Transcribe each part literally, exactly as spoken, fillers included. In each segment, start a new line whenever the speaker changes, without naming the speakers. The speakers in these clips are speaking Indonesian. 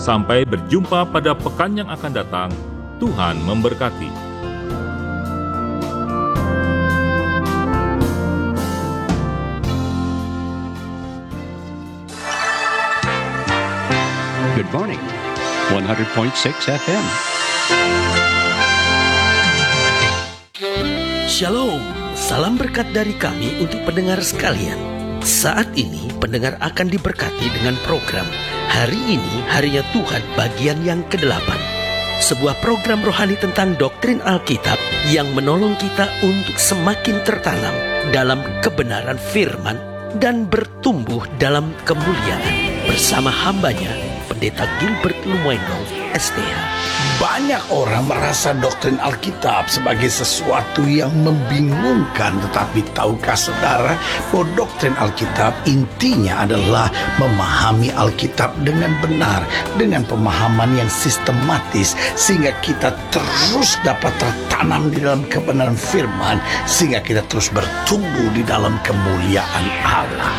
Sampai berjumpa pada pekan yang akan datang. Tuhan memberkati.
Good morning, one hundred point six F M.
Shalom, salam berkat dari kami untuk pendengar sekalian. Saat ini pendengar akan diberkati dengan program Hari Ini Harinya Tuhan bagian yang kedelapan. Sebuah program rohani tentang doktrin Alkitab yang menolong kita untuk semakin tertanam dalam kebenaran firman dan bertumbuh dalam kemuliaan. Bersama hambanya, Pendeta Gilbert Lumwendo, S T H.
Banyak orang merasa doktrin Alkitab sebagai sesuatu yang membingungkan. Tetapi tahukah saudara bahwa doktrin Alkitab intinya adalah memahami Alkitab dengan benar, dengan pemahaman yang sistematis, sehingga kita terus dapat tertanam di dalam kebenaran firman, sehingga kita terus bertumbuh di dalam kemuliaan Allah.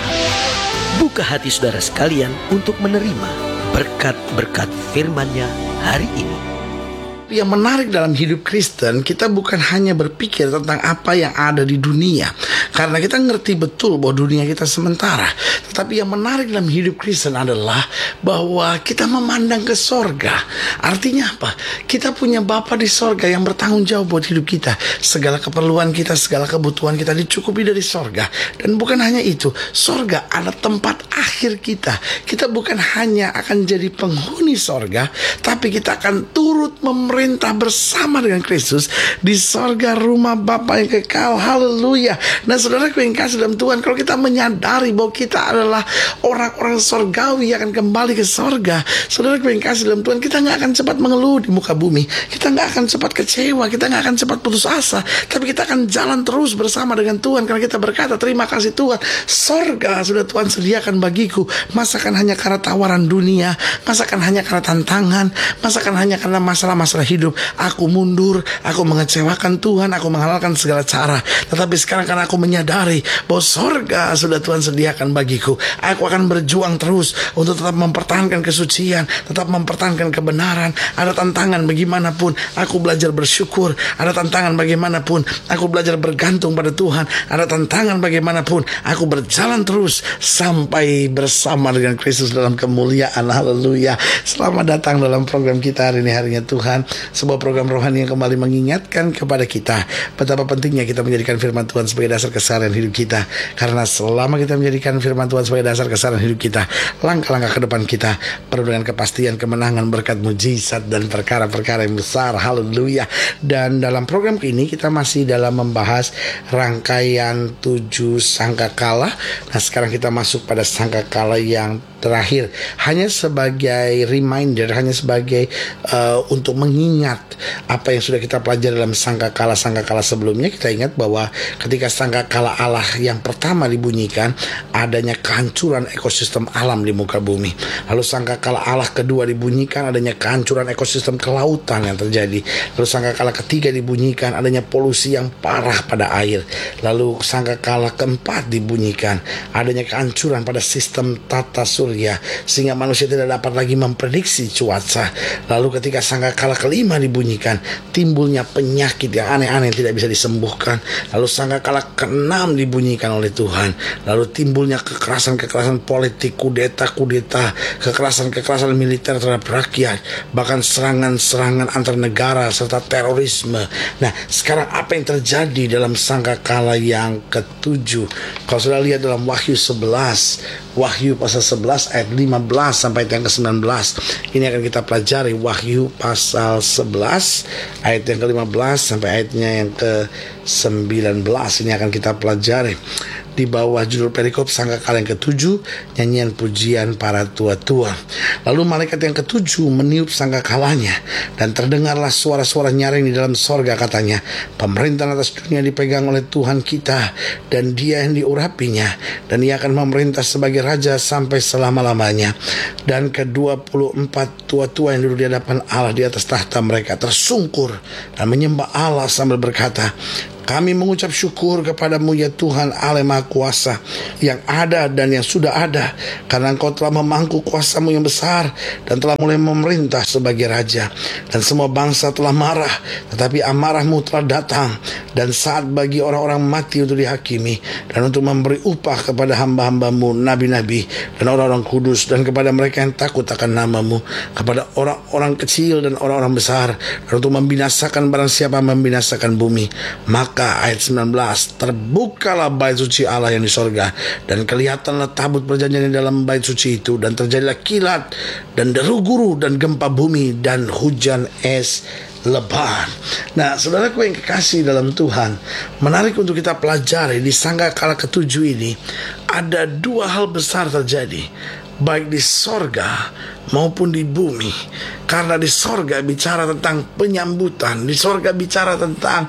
Buka hati saudara sekalian untuk menerima berkat-berkat firman-Nya hari ini.
Yang menarik dalam hidup Kristen, kita bukan hanya berpikir tentang apa yang ada di dunia, karena kita ngerti betul bahwa dunia kita sementara. Tetapi yang menarik dalam hidup Kristen adalah bahwa kita memandang ke sorga. Artinya apa? Kita punya Bapa di sorga yang bertanggung jawab buat hidup kita. Segala keperluan kita, segala kebutuhan kita dicukupi dari sorga. Dan bukan hanya itu, sorga adalah tempat akhir kita. Kita bukan hanya akan jadi penghuni sorga, tapi kita akan turut memerintah Perintah bersama dengan Kristus di sorga rumah Bapa yang kekal. Haleluya. Nah saudaraku yang kasih dalam Tuhan, kalau kita menyadari bahwa kita adalah orang-orang sorgawi yang akan kembali ke sorga, saudaraku yang kasih dalam Tuhan, kita gak akan cepat mengeluh di muka bumi. Kita gak akan cepat kecewa, kita gak akan cepat putus asa, tapi kita akan jalan terus bersama dengan Tuhan, karena kita berkata, terima kasih Tuhan, sorga sudah Tuhan sediakan bagiku. Masakan hanya karena tawaran dunia, masakan hanya karena tantangan, masakan hanya karena masalah-masalah hidup, aku mundur, aku mengecewakan Tuhan, aku menghalalkan segala cara. Tetapi sekarang karena aku menyadari bahwa sorga sudah Tuhan sediakan bagiku, aku akan berjuang terus untuk tetap mempertahankan kesucian, tetap mempertahankan kebenaran. Ada tantangan bagaimanapun, aku belajar bersyukur. Ada tantangan bagaimanapun, aku belajar bergantung pada Tuhan. Ada tantangan bagaimanapun, aku berjalan terus sampai bersama dengan Kristus dalam kemuliaan. Haleluya. Selamat datang dalam program kita hari ini, Harinya Tuhan. Sebuah program rohani yang kembali mengingatkan kepada kita betapa pentingnya kita menjadikan firman Tuhan sebagai dasar keseharian hidup kita. Karena selama kita menjadikan firman Tuhan sebagai dasar keseharian hidup kita, langkah-langkah ke depan kita penuh dengan kepastian, kemenangan, berkat, mujizat, dan perkara-perkara yang besar. Haleluya. Dan dalam program ini kita masih dalam membahas rangkaian tujuh sangkakala. Nah sekarang kita masuk pada sangkakala yang terakhir, hanya sebagai reminder, hanya sebagai uh, untuk mengingat apa yang sudah kita pelajari dalam sangkakala-sangkakala sebelumnya. Kita ingat bahwa ketika sangkakala Allah yang pertama dibunyikan, adanya kehancuran ekosistem alam di muka bumi. Lalu sangkakala Allah kedua dibunyikan, adanya kehancuran ekosistem kelautan yang terjadi. Lalu sangkakala ketiga dibunyikan, adanya polusi yang parah pada air. Lalu sangkakala keempat dibunyikan, adanya kehancuran pada sistem tata surya, sehingga manusia tidak dapat lagi memprediksi cuaca. Lalu ketika sangkakala kelima dibunyikan, timbulnya penyakit yang aneh-aneh yang tidak bisa disembuhkan. Lalu sangkakala keenam dibunyikan oleh Tuhan, lalu timbulnya kekerasan-kekerasan politik, kudeta-kudeta, kekerasan-kekerasan militer terhadap rakyat, bahkan serangan-serangan antar negara serta terorisme. Nah, sekarang apa yang terjadi dalam sangkakala yang ketujuh? Kalau sudah lihat dalam Wahyu sebelas, Wahyu pasal sebelas ayat lima belas sampai ayat yang ke sembilan belas. Ini akan kita pelajari, Wahyu pasal sebelas ayat yang ke lima belas sampai ayatnya yang ke sembilan belas. Ini akan kita pelajari di bawah judul perikop sangkakala yang ketujuh, nyanyian pujian para tua-tua. Lalu malaikat yang ketujuh meniup sangkakalanya, dan terdengarlah suara-suara nyaring di dalam sorga, katanya, pemerintahan atas dunia dipegang oleh Tuhan kita, dan Dia yang diurapinya, dan Ia akan memerintah sebagai raja sampai selama-lamanya. Dan kedua puluh empat tua-tua yang duduk di hadapan Allah di atas tahta mereka tersungkur dan menyembah Allah sambil berkata, Kami mengucap syukur kepadamu ya Tuhan Allah Maha Kuasa, yang ada dan yang sudah ada, karena Engkau telah memangku kuasamu yang besar dan telah mulai memerintah sebagai Raja. Dan semua bangsa telah marah, tetapi amarahmu telah datang, dan saat bagi orang-orang mati untuk dihakimi, dan untuk memberi upah kepada hamba-hambamu nabi-nabi dan orang-orang kudus, dan kepada mereka yang takut akan namamu, kepada orang-orang kecil dan orang-orang besar, dan untuk membinasakan barang siapa membinasakan bumi. Maka ayat sembilan belas, terbukalah bait suci Allah yang di sorga, dan kelihatanlah tabut perjanjian di dalam bait suci itu, dan terjadilah kilat dan deru guru dan gempa bumi dan hujan es lebat. Nah, saudaraku yang kekasih dalam Tuhan, menarik untuk kita pelajari di sangkakala ketujuh ini, ada dua hal besar terjadi, baik di sorga maupun di bumi. Karena di sorga bicara tentang penyambutan, di sorga bicara tentang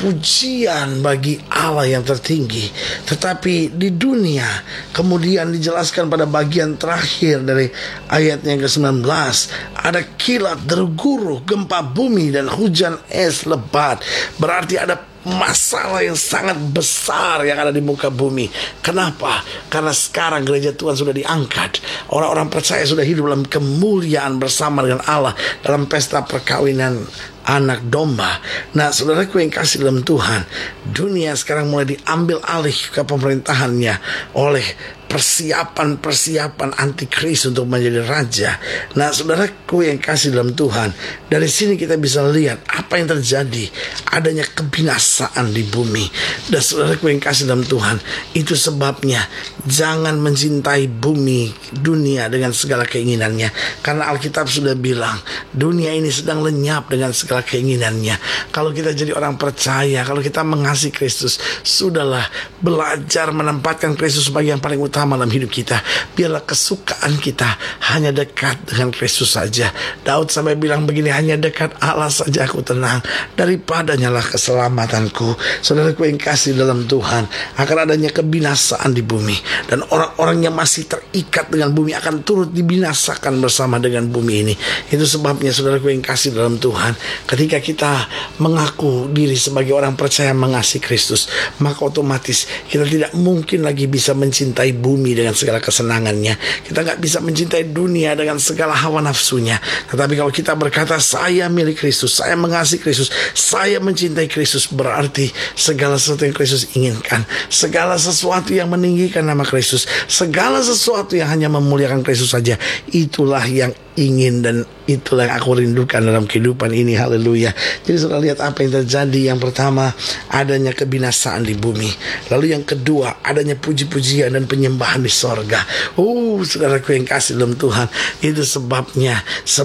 pujian bagi Allah yang tertinggi. Tetapi di dunia kemudian dijelaskan pada bagian terakhir dari ayatnya yang ke sembilan belas, ada kilat, deru guru, gempa bumi dan hujan es lebat. Berarti ada masalah yang sangat besar yang ada di muka bumi. Kenapa? Karena sekarang gereja Tuhan sudah diangkat. Orang-orang percaya sudah hidup dalam kemuliaan bersama dengan Allah dalam pesta perkawinan anak domba. Nah, saudaraku yang kasih dalam Tuhan, dunia sekarang mulai diambil alih ke pemerintahannya oleh persiapan-persiapan antikris untuk menjadi raja. Nah, saudaraku yang kasih dalam Tuhan, dari sini kita bisa lihat apa yang terjadi, adanya kebinasaan di bumi. Dan saudaraku yang kasih dalam Tuhan, itu sebabnya jangan mencintai bumi, dunia dengan segala keinginannya. Karena Alkitab sudah bilang, dunia ini sedang lenyap dengan segala keinginannya. Kalau kita jadi orang percaya, kalau kita mengasihi Kristus, sudahlah belajar menempatkan Kristus sebagai yang paling utama dalam hidup kita. Biarlah kesukaan kita hanya dekat dengan Kristus saja. Daud sampai bilang begini, hanya dekat Allah saja aku tenang, daripadanya lah keselamatanku. Saudaraku yang kasih dalam Tuhan, akan adanya kebinasaan di bumi, dan orang-orang yang masih terikat dengan bumi akan turut dibinasakan bersama dengan bumi ini. Itu sebabnya saudaraku yang kasih dalam Tuhan, ketika kita mengaku diri sebagai orang percaya mengasihi Kristus, maka otomatis kita tidak mungkin lagi bisa mencintai bumi dengan segala kesenangannya. Kita nggak bisa mencintai dunia dengan segala hawa nafsunya. Tetapi kalau kita berkata saya milik Kristus, saya mengasihi Kristus, saya mencintai Kristus, berarti segala sesuatu yang Kristus inginkan, segala sesuatu yang meninggikan nama Kristus, segala sesuatu yang hanya memuliakan Kristus saja, itulah yang ingin dan itulah yang aku rindukan dalam kehidupan ini. Haleluya. Jadi saudara lihat apa yang terjadi. Yang pertama, adanya kebinasaan di bumi. Lalu yang kedua, adanya puji-pujian dan penyembahan di sorga. Oh, saudaraku yang kasih dalam Tuhan, itu sebabnya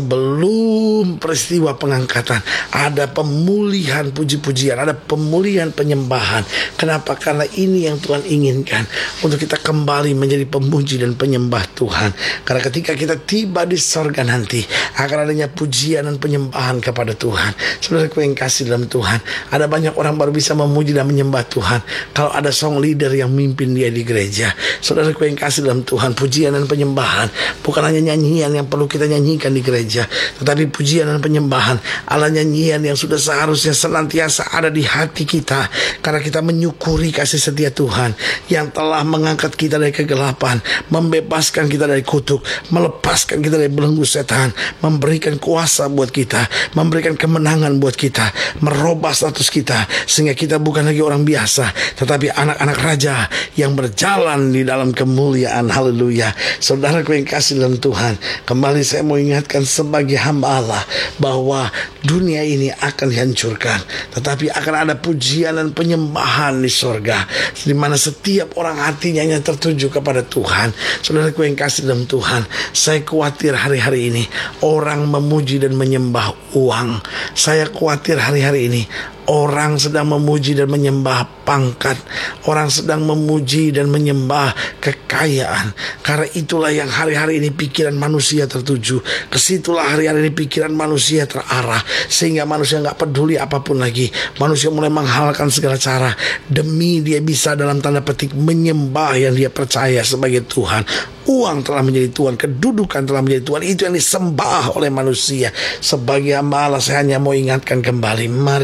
sebelum peristiwa pengangkatan ada pemulihan puji-pujian, ada pemulihan penyembahan. Kenapa? Karena ini yang Tuhan inginkan, untuk kita kembali menjadi pemuji dan penyembah Tuhan. Karena ketika kita tiba di sorga nanti, akan adanya pujian dan penyembahan kepada Tuhan. Saudaraku yang kasih dalam Tuhan, ada banyak orang baru bisa memuji dan menyembah Tuhan kalau ada song leader yang mimpin dia di gereja. Saudaraku yang kasih dalam Tuhan, pujian dan penyembahan bukan hanya nyanyian yang perlu kita nyanyikan di gereja, tetapi pujian dan penyembahan adalah nyanyian yang sudah seharusnya senantiasa ada di hati kita, karena kita menyukuri kasih setia Tuhan yang telah mengangkat kita dari kegelapan, membebaskan kita dari kutuk, melepaskan kita dari belenggu setan, memberikan kuasa buat kita, memberikan kemenangan buat kita, merubah status kita, sehingga kita bukan lagi orang biasa, tetapi anak-anak raja yang berjalan di dalam kemuliaan. Haleluya. Saudaraku yang kasih dalam Tuhan, kembali saya mau ingatkan sebagai hamba Allah bahwa dunia ini akan dihancurkan, tetapi akan ada pujian dan penyembahan di sorga, di mana setiap orang hatinya yang tertuju kepada Tuhan. Saudaraku yang kasih dalam Tuhan, saya khawatir hari-hari ini orang memuji dan menyembah uang. Saya khawatir hari-hari ini orang sedang memuji dan menyembah pangkat, orang sedang memuji dan menyembah kekayaan. Karena itulah yang hari-hari ini pikiran manusia tertuju, kesitulah hari-hari ini pikiran manusia terarah, sehingga manusia gak peduli apapun lagi. Manusia mulai menghalalkan segala cara demi dia bisa dalam tanda petik menyembah yang dia percaya sebagai Tuhan. Uang telah menjadi Tuhan, kedudukan telah menjadi Tuhan, itu yang disembah oleh manusia. Sebagai hamba Allah, saya hanya mau ingatkan kembali, mari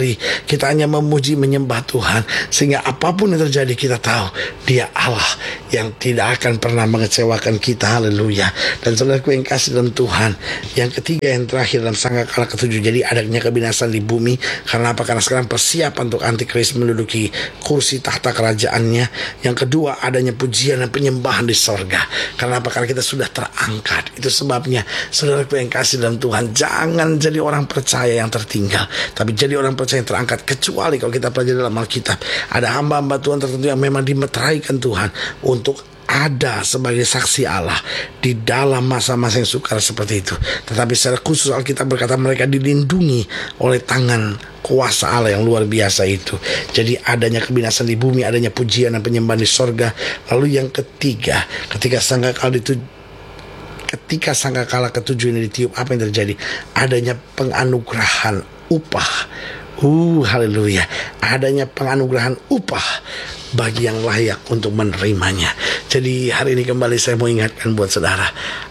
Kita hanya memuji menyembah Tuhan, sehingga apapun yang terjadi kita tahu Dia Allah yang tidak akan pernah mengecewakan kita. Haleluya. Dan saudaraku yang kasih dalam Tuhan, yang ketiga yang terakhir dalam sangkakala ketujuh, jadi adanya kebinasan di bumi. Karena apa? Karena sekarang persiapan untuk antikris menduduki kursi tahta kerajaannya. Yang kedua, adanya pujian dan penyembahan di sorga. Karena apa? Karena kita sudah terangkat. Itu sebabnya saudaraku yang kasih dalam Tuhan, jangan jadi orang percaya yang tertinggal, tapi jadi orang percaya yang terangkat. Kecuali kalau kita pelajari dalam Alkitab, ada hamba-hamba Tuhan tertentu yang memang dimeteraikan Tuhan untuk ada sebagai saksi Allah di dalam masa-masa yang sukar seperti itu. Tetapi secara khusus Alkitab berkata mereka dilindungi oleh tangan kuasa Allah yang luar biasa itu. Jadi adanya kebinasan di bumi, adanya pujian dan penyembahan di sorga. Lalu yang ketiga, ketika sangkakala itu ketika sangkakala ketujuh ini ditiup, apa yang terjadi? Adanya penganugerahan upah. Uh, haleluya. Adanya penganugerahan upah bagi yang layak untuk menerimanya. Jadi hari ini kembali saya mau ingatkan buat saudara,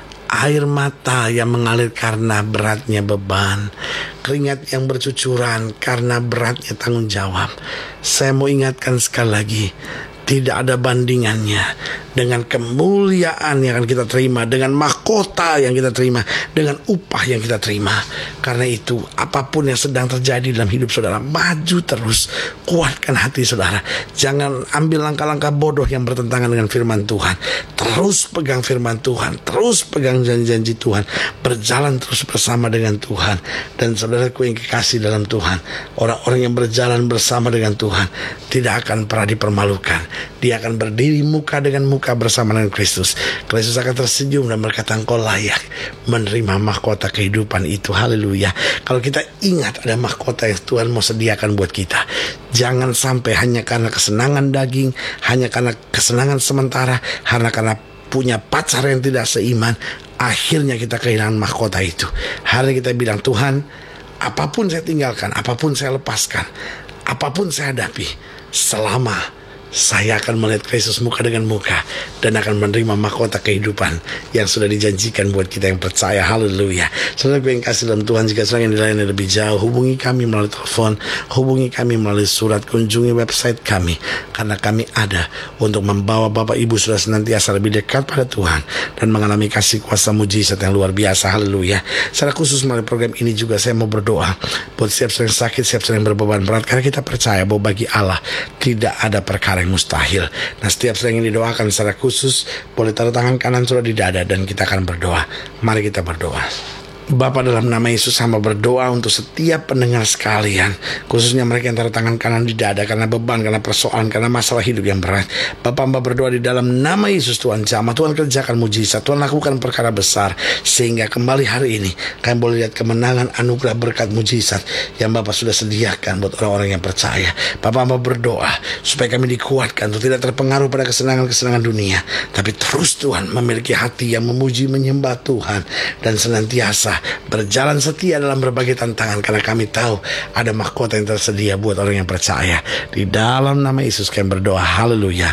air mata yang mengalir karena beratnya beban, keringat yang bercucuran karena beratnya tanggung jawab. Saya mau ingatkan sekali lagi, tidak ada bandingannya dengan kemuliaan yang akan kita terima, dengan mahkota yang kita terima, dengan upah yang kita terima. Karena itu, apapun yang sedang terjadi dalam hidup saudara, maju terus, kuatkan hati saudara. Jangan ambil langkah-langkah bodoh yang bertentangan dengan firman Tuhan. Terus pegang firman Tuhan, terus pegang janji-janji Tuhan, berjalan terus bersama dengan Tuhan. Dan saudaraku yang kekasih dalam Tuhan, orang-orang yang berjalan bersama dengan Tuhan tidak akan pernah dipermalukan. Dia akan berdiri muka dengan muka bersama dengan Kristus. Kristus akan tersenyum dan berkata, engkau layak menerima mahkota kehidupan itu. Haleluya. Kalau kita ingat ada mahkota yang Tuhan mau sediakan buat kita, jangan sampai hanya karena kesenangan daging, hanya karena kesenangan sementara, hanya karena punya pacar yang tidak seiman, akhirnya kita kehilangan mahkota itu. Hari ini kita bilang, Tuhan, apapun saya tinggalkan, apapun saya lepaskan, apapun saya hadapi, selama saya akan melihat Kristus muka dengan muka dan akan menerima mahkota kehidupan yang sudah dijanjikan buat kita yang percaya. Haleluya. Saudara yang kasih dalam Tuhan, jika sedang yang dilayani lebih jauh, hubungi kami melalui telepon, hubungi kami melalui surat, kunjungi website kami, karena kami ada untuk membawa Bapak Ibu sudah senantiasa lebih dekat pada Tuhan dan mengalami kasih kuasa mujizat yang luar biasa. Haleluya. Secara khusus melalui program ini juga saya mau berdoa buat siap yang sakit, siap yang berbeban berat, karena kita percaya bahwa bagi Allah tidak ada perkara yang mustahil. Nah, setiap sering ini didoakan secara khusus, boleh taruh tangan kanan sudah di dada dan kita akan berdoa. Mari kita berdoa. Bapa, dalam nama Yesus hamba berdoa untuk setiap pendengar sekalian, khususnya mereka yang taruh tangan kanan di dada karena beban, karena persoalan, karena masalah hidup yang berat. Bapa, hamba berdoa di dalam nama Yesus, Tuhan jamah, Tuhan kerjakan mujizat, Tuhan lakukan perkara besar, sehingga kembali hari ini kami boleh lihat kemenangan, anugerah, berkat, mujizat yang Bapa sudah sediakan buat orang-orang yang percaya. Bapa, hamba berdoa supaya kami dikuatkan untuk tidak terpengaruh pada kesenangan-kesenangan dunia, tapi terus Tuhan memiliki hati yang memuji menyembah Tuhan dan senantiasa berjalan setia dalam berbagai tantangan, karena kami tahu ada mahkota yang tersedia buat orang yang percaya. Di dalam nama Yesus kami berdoa. Haleluya.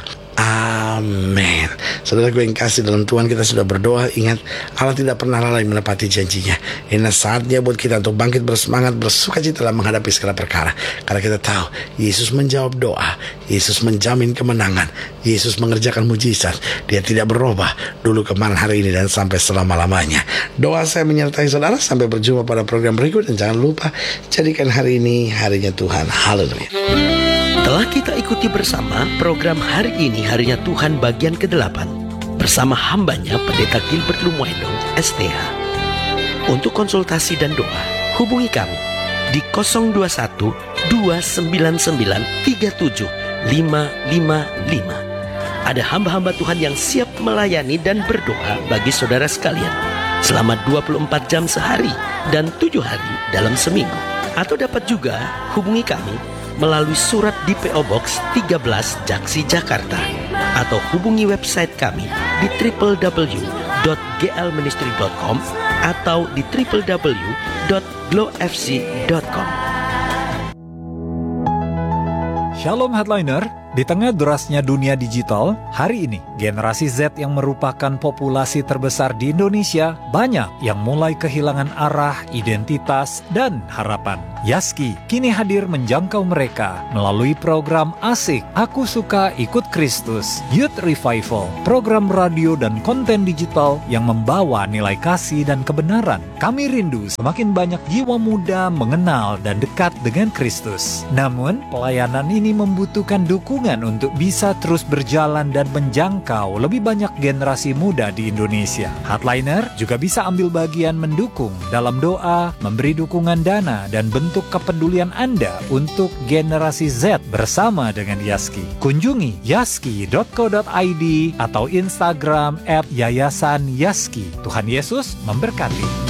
Amin. Saudara gue yang kasih dalam Tuhan, kita sudah berdoa. Ingat, Allah tidak pernah lalai menepati janjinya. Ini saatnya buat kita untuk bangkit bersemangat, bersukacita dalam menghadapi segala perkara, karena kita tahu Yesus menjawab doa, Yesus menjamin kemenangan, Yesus mengerjakan mujizat. Dia tidak berubah dulu, kemarin, hari ini, dan sampai selama-lamanya. Doa saya menyertai saudara. Sampai berjumpa pada program berikut, dan jangan lupa jadikan hari ini harinya Tuhan. Haleluya.
Telah kita ikuti bersama program Hari Ini Harinya Tuhan bagian kedelapan bersama hambanya Pendeta Gilbert Lumwendong S T H. Untuk konsultasi dan doa, hubungi kami di nol dua satu dua sembilan sembilan tiga tujuh lima lima lima. Ada hamba-hamba Tuhan yang siap melayani dan berdoa bagi saudara sekalian selama dua puluh empat jam sehari dan tujuh hari dalam seminggu. Atau dapat juga hubungi kami melalui surat di P O Box tiga belas Jaksi, Jakarta, atau hubungi website kami di w w w dot g l ministry dot com atau di w w w dot glow f c dot com.
Shalom Headliner, di tengah derasnya dunia digital, hari ini generasi Z yang merupakan populasi terbesar di Indonesia banyak yang mulai kehilangan arah, identitas, dan harapan. Yaski kini hadir menjangkau mereka melalui program asik Aku Suka Ikut Kristus, Youth Revival, program radio dan konten digital yang membawa nilai kasih dan kebenaran. Kami rindu semakin banyak jiwa muda mengenal dan dekat dengan Kristus. Namun, pelayanan ini membutuhkan dukungan untuk bisa terus berjalan dan menjangkau lebih banyak generasi muda di Indonesia. Headliner juga bisa ambil bagian mendukung dalam doa, memberi dukungan dana, dan bentuk kepedulian Anda untuk generasi Z bersama dengan Yaski. Kunjungi yaski dot co dot i d atau Instagram at yayasan yaski. Tuhan Yesus memberkati.